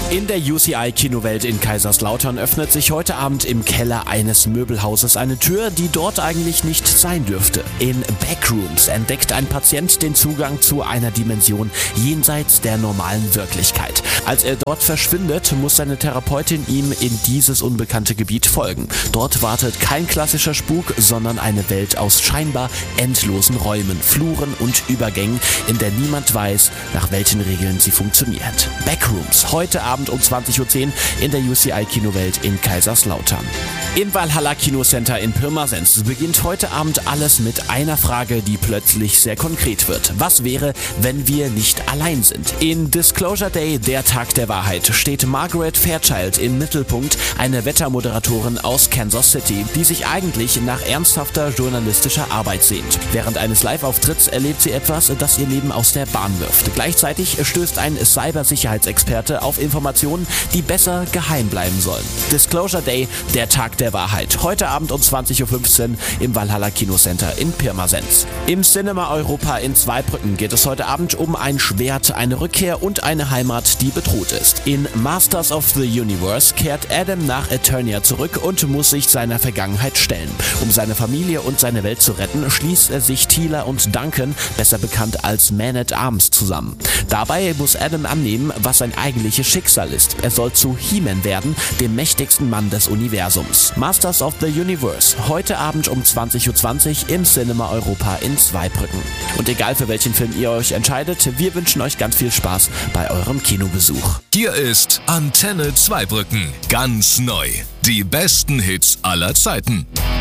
In der UCI-Kinowelt in Kaiserslautern öffnet sich heute Abend im Keller eines Möbelhauses eine Tür, die dort eigentlich nicht sein dürfte. In Backrooms entdeckt ein Patient den Zugang zu einer Dimension jenseits der normalen Wirklichkeit. Als er dort verschwindet, muss seine Therapeutin ihm in dieses unbekannte Gebiet folgen. Dort wartet kein klassischer Spuk, sondern eine Welt aus scheinbar endlosen Räumen, Fluren und Übergängen, in der niemand weiß, nach welchen Regeln sie funktioniert. Backrooms, heute Abend um 20.10 Uhr in der UCI-Kinowelt in Kaiserslautern. Im Valhalla Kinocenter in Pirmasens beginnt heute Abend alles mit einer Frage, die plötzlich sehr konkret wird. Was wäre, wenn wir nicht allein sind? In Disclosure Day, der Tag der Wahrheit, steht Margaret Fairchild im Mittelpunkt, eine Wettermoderatorin aus Kansas City, die sich eigentlich nach ernsthafter journalistischer Arbeit sehnt. Während eines Live-Auftritts erlebt sie etwas, das ihr Leben aus der Bahn wirft. Gleichzeitig stößt ein Cybersicherheitsexperte auf Informationen, die besser geheim bleiben sollen. Disclosure Day, der Tag der Wahrheit. Heute Abend um 20.15 Uhr im Valhalla Kinocenter in Pirmasens. Im Cinema Europa in Zweibrücken geht es heute Abend um ein Schwert, eine Rückkehr und eine Heimat, die bedroht ist. In Masters of the Universe kehrt Adam nach Eternia zurück und muss sich seiner Vergangenheit stellen. Um seine Familie und seine Welt zu retten, schließt er sich Teela und Duncan, besser bekannt als Man at Arms, zusammen. Dabei muss Adam annehmen, was sein eigentliches Schicksal ist. Er soll zu He-Man werden, dem mächtigsten Mann des Universums. Masters of the Universe, heute Abend um 20.20 Uhr im Cinema Europa in Zweibrücken. Und egal für welchen Film ihr euch entscheidet, wir wünschen euch ganz viel Spaß bei eurem Kinobesuch. Hier ist Antenne Zweibrücken. Ganz neu. Die besten Hits aller Zeiten.